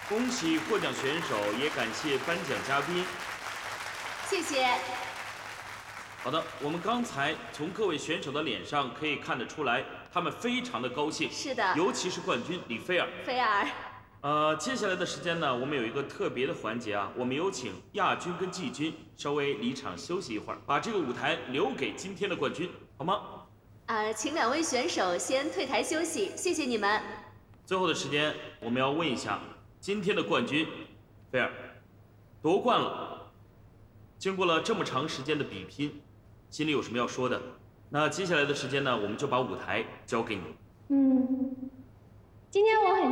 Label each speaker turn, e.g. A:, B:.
A: 恭喜获奖选手，也感谢颁奖嘉宾。
B: 谢谢。
A: 好的，我们刚才从各位选手的脸上可以看得出来，他们非常的高兴。
B: 是的，
A: 尤其是冠军李菲尔。
B: 菲尔。
A: 接下来的时间呢，我们有一个特别的环节啊，我们有请亚军跟季军稍微离场休息一会儿，把这个舞台留给今天的冠军，好吗？
B: 请2位选手先退台休息，谢谢你们。
A: 最后的时间，我们要问一下今天的冠军菲尔，夺冠了。经过了这么长时间的比拼，心里有什么要说的？那接下来的时间呢，我们就把舞台交给你。
C: 今天我很